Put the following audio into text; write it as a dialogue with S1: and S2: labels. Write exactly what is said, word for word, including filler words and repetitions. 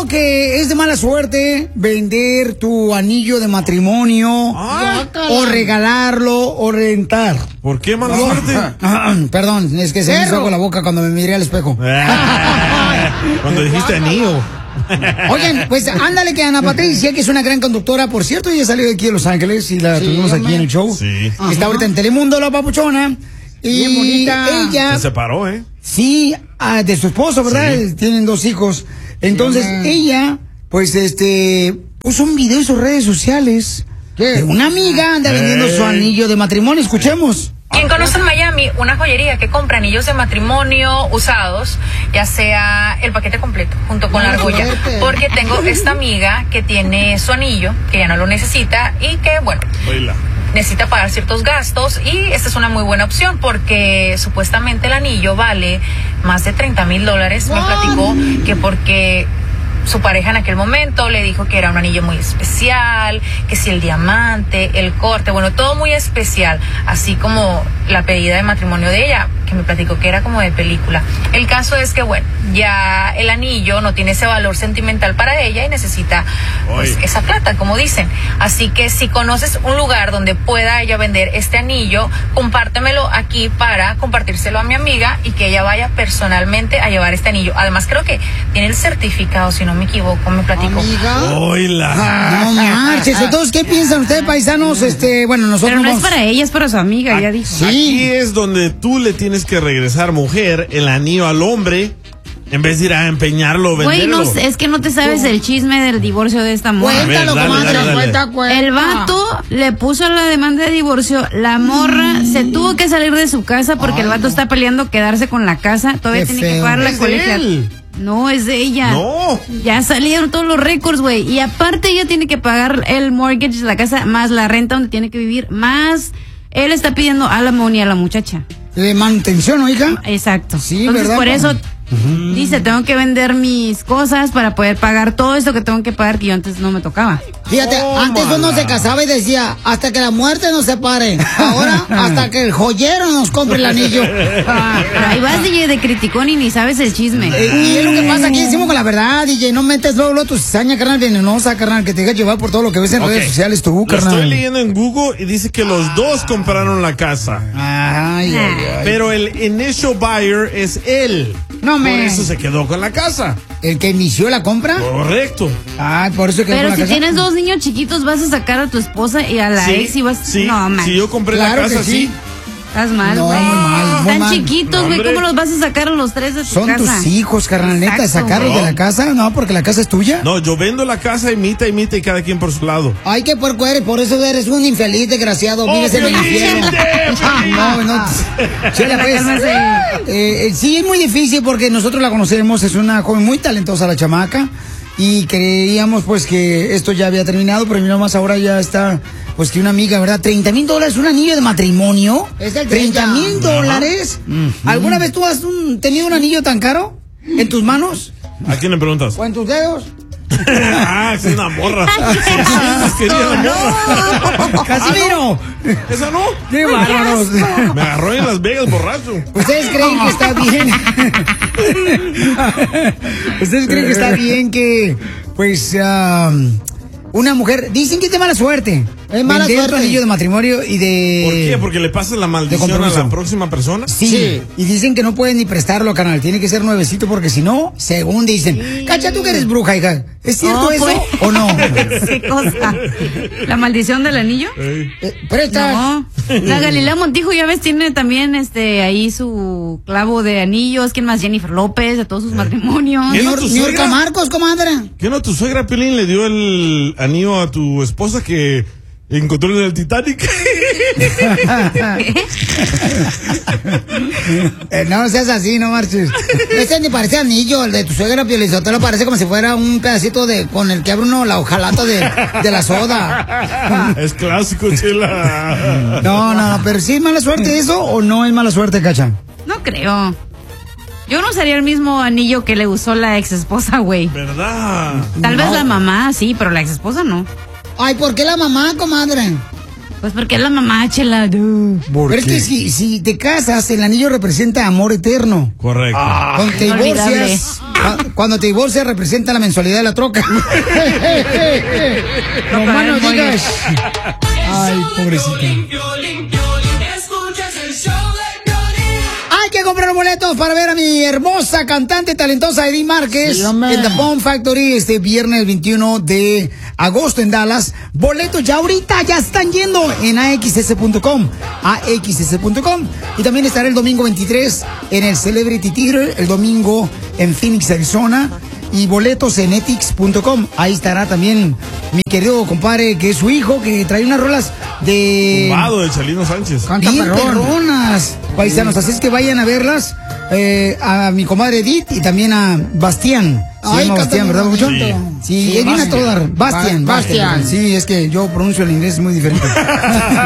S1: creo que es de mala suerte vender tu anillo de matrimonio
S2: Ay.
S1: o regalarlo o rentar.
S2: ¿Por qué mala
S1: No.
S2: suerte?
S1: Perdón, es que se me hizo agua la boca cuando me miré al espejo.
S2: Cuando dijiste anillo.
S1: Oigan, pues ándale que Ana Patricia, que es una gran conductora, por cierto, ella salió de aquí de Los Ángeles y la
S3: Sí,
S1: tuvimos aquí
S3: hombre.
S1: en el show.
S2: Sí.
S1: Está ahorita en Telemundo, la papuchona. Y
S3: Bien bonita.
S1: ella,
S2: Se separó, ¿eh?
S1: sí, ah, de su esposo, ¿verdad?
S2: Sí.
S1: Tienen dos hijos. Entonces,
S3: hombre.
S1: ella, pues, este, puso un video en sus redes sociales.
S3: ¿Qué?
S1: De una amiga anda vendiendo su
S2: Ey.
S1: anillo de matrimonio. Escuchemos.
S4: ¿Quién conoce en Miami una joyería que compra anillos de matrimonio usados, ya sea el paquete completo junto con la
S3: Qué
S4: argolla?
S3: suerte.
S4: Porque tengo esta amiga que tiene su anillo, que ya no lo necesita y que, bueno,
S2: Baila.
S4: necesita pagar ciertos gastos y esta es una muy buena opción porque supuestamente el anillo vale más de treinta mil dólares. Me platicó que porque su pareja en aquel momento le dijo que era un anillo muy especial, que si el diamante, el corte, bueno, todo muy especial, así como la pedida de matrimonio de ella, que me platicó que era como de película. El caso es que, bueno, ya el anillo no tiene ese valor sentimental para ella y necesita pues,
S2: Oy.
S4: esa plata, como dicen. Así que si conoces un lugar donde pueda ella vender este anillo, compártemelo aquí para compartírselo a mi amiga y que ella vaya personalmente a llevar este anillo. Además, creo que tiene el certificado, si no me equivoco, me platicó.
S3: Amiga.
S2: Oila.
S1: No marches. Entonces, ¿qué piensan ustedes, paisanos? Este, bueno, nosotros
S5: Pero no es
S1: vamos-
S5: para ella, es para su amiga, ya dijo.
S1: Sí.
S2: Aquí es donde tú le tienes que regresar, mujer, el anillo al hombre en vez de ir a empeñarlo o
S5: Güey,
S2: venderlo.
S5: no, sé, es que no te sabes el chisme del divorcio de esta morra.
S3: Cuéntalo,
S2: A ver, dale,
S3: comadre,
S2: dale, dale.
S3: cuenta, cuenta.
S5: El vato le puso la demanda de divorcio, la morra se tuvo que salir de su casa porque el vato está peleando quedarse con la casa, todavía
S1: Qué
S5: tiene que
S1: feo.
S5: pagar la
S2: Es de
S5: colegia.
S2: él.
S5: No, es de ella.
S2: No.
S5: Ya salieron todos los récords, güey. Y aparte ella tiene que pagar el mortgage de la casa, más la renta donde tiene que vivir, más él está pidiendo alimony a la muchacha.
S1: De manutención, oiga.
S5: Exacto.
S1: Sí,
S5: Entonces,
S1: ¿verdad,
S5: por
S1: pa?
S5: eso dice, tengo que vender mis cosas para poder pagar todo esto que tengo que pagar que yo antes no me tocaba.
S1: Fíjate, antes uno se casaba y decía, hasta que la muerte nos separe. Ahora, hasta que el joyero nos compre el anillo.
S5: Ah, pero ahí vas, D J, de criticón y ni sabes el chisme.
S1: Eh, y es lo que pasa aquí, decimos con la verdad, D J. No metes luego, luego tu cizaña, carnal, venenosa, carnal, que te dejas llevar por todo lo que ves en
S2: Ok.
S1: redes sociales tú,
S2: Lo
S1: carnal.
S2: estoy leyendo en Google y dice que los dos compraron la casa.
S1: Ay, ay, ay.
S2: Pero el initial buyer es él.
S1: No
S2: Por
S1: me.
S2: eso se quedó con la casa.
S1: ¿El que inició la compra?
S2: Correcto.
S1: Ay, por eso quedó
S5: Pero
S1: con la
S5: si
S1: casa.
S5: tienes dos niños chiquitos, vas a sacar a tu esposa y a la
S2: Sí,
S5: ex y vas...
S2: sí.
S5: No, man.
S2: Si yo compré
S1: Claro
S2: la
S1: que
S2: casa,
S1: sí.
S2: sí.
S5: Estás mal,
S1: No,
S5: güey.
S1: muy mal, muy
S5: Están
S1: mal.
S5: chiquitos, güey.
S2: Hombre.
S5: ¿Cómo los vas a sacar a los tres de tu
S1: Son
S5: casa?
S1: tus hijos, carnal, neta,
S5: Exacto,
S1: sacarlos
S2: güey.
S1: de la casa. No, porque la casa es tuya.
S2: No, yo vendo la casa y mitad y mitad y cada quien por su lado.
S1: Ay, qué puerco eres, por eso eres un infeliz, desgraciado.
S2: ¡Oh,
S1: Vives en el
S2: Piolín!
S1: infierno.
S2: ¡Piolín!
S1: No, no. Chela, pues,
S5: Cálmese.
S1: eh, eh, sí, es muy difícil porque nosotros la conocemos, es una joven muy talentosa la chamaca. Y creíamos pues que esto ya había terminado, pero mira más ahora ya está, pues que una amiga, ¿verdad? treinta mil dólares, un anillo de matrimonio.
S3: Es el de
S1: treinta
S3: ella.
S1: mil dólares. ¿Alguna vez tú has un- tenido un anillo tan caro en tus manos
S2: ¿A quién le preguntas?
S1: o en tus dedos?
S2: Ah, es una morra. seiscientos quería la morra.
S1: ¡Casimiro!
S2: ¿Esa no?
S1: ¡Qué bárbaros!
S2: Me agarró en Las Vegas borracho.
S1: ¿Ustedes creen que está bien? ¿Ustedes creen que está bien que, pues, um, una mujer... Dicen que es de mala suerte.
S3: Es mala
S1: vender tu
S3: suerte.
S1: anillo de matrimonio y de...
S2: ¿Por qué? ¿Porque le pasa la maldición a
S1: compromiso.
S2: la próxima persona?
S1: Sí.
S3: Sí.
S1: Y dicen que no pueden ni prestarlo, canal. Tiene que ser nuevecito porque si no, según dicen. Cacha, tú que eres bruja, hija. ¿Es cierto
S5: No,
S1: eso
S5: pues.
S1: o no?
S5: ¿Qué cosa? ¿La maldición del anillo?
S2: Ey.
S1: Eh, presta.
S5: No. La Galilea Montijo, ya ves, tiene también este ahí su clavo de anillos. ¿Quién más? Jennifer López, de todos sus matrimonios.
S2: ¿Quién?
S1: Señor,
S2: tu
S1: señor
S2: suegra?
S1: Camarcos, comadre.
S2: ¿Qué no? ¿Tu suegra Piolín le dio el anillo a tu esposa que encontró en el Titanic?
S1: Eh, no seas así, no marches. Este ni parece anillo, el de tu suegra Piolizotelo parece como si fuera un pedacito de con el que abre uno la hojalata de, de la soda.
S2: Es clásico, chela.
S1: No, no, no, pero sí es mala suerte eso o no es mala suerte, Cacha.
S5: No creo. Yo no usaría el mismo anillo que le usó la ex esposa, güey.
S2: ¿Verdad?
S5: Tal vez
S1: No.
S5: la mamá, sí, pero la ex esposa no.
S1: Ay, ¿por qué la mamá, comadre?
S5: Pues porque es la mamá, chela. duh.
S1: Pero es que si, si te casas, el anillo representa amor eterno.
S2: Correcto.
S1: Cuando te
S5: inolvidable.
S1: divorcias, Cuando te divorcias representa la mensualidad de la troca. No más no digas. Ay, pobrecita. Hay que comprar boletos para ver a mi hermosa cantante talentosa Edith Márquez
S3: Sí,
S1: en The Bomb Factory este viernes veintiuno de agosto en Dallas. Boletos ya ahorita ya están yendo en A X S punto com. A X S punto com. Y también estaré el domingo veintitrés en el Celebrity Theater, el domingo en Phoenix, Arizona. Y boletos en etix punto com. Ahí estará también mi querido compadre, que es su hijo, que trae unas rolas de...
S2: Tumbado de Chalino Sánchez.
S1: Bien perronas, paisanos. Así es que vayan a verlas. Eh, a mi comadre Edith y también a Bastián. Se
S3: Ay,
S1: llama Bastián, ¿verdad, mucho?
S2: Sí.
S1: Sí,
S3: Sí,
S1: él viene a
S3: Bastián.
S1: todo dar. Bastián,
S3: Ba- Bastián.
S1: Sí, es que yo pronuncio el inglés muy diferente.